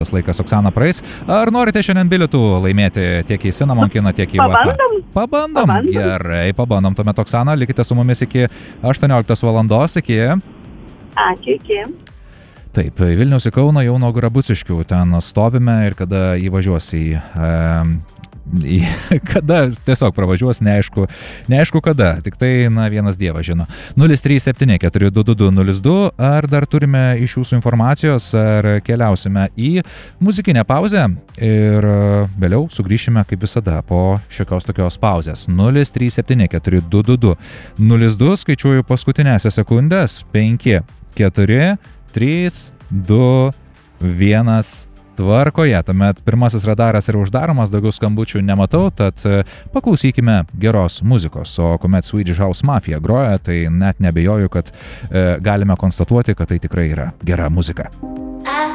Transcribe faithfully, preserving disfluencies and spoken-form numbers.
Tas laikas, Oksana, praeis. Ar norite šiandien bilietų laimėti tiek į Cinnamon kiną, tiek į U E F A? Pabandom. Pabandom. Pabandom. Gerai, pabandom. Tuomet, Oksana, likite su mumis iki aštuonioliktos valandos. Iki. Ačiū, iki. Taip, Vilniaus į Kauną jau nuo Grabuciškių ten stovime ir kada įvažiuos į... E, į kada tiesiog pravažiuos, neaišku, neaišku kada, tik tai, na, vienas dievas žino. nulis trys septyni keturi du du du nulis du, ar dar turime iš jūsų informacijos, ar keliausime į muzikinę pauzę ir vėliau sugrįšime kaip visada po šiokios tokios pauzės. nulis trys septyni keturi du du du nulis du, skaičiuoju paskutinėsias sekundės, penki, keturi, trys, du, vienas, tvarkoje. Tuomet pirmasis radaras yra uždaromas, daugiau skambučių nematau, tad paklausykime geros muzikos. O kuomet Swedish House Mafia groja, tai net nebejoju, kad e, galime konstatuoti, kad tai tikrai yra gera muzika.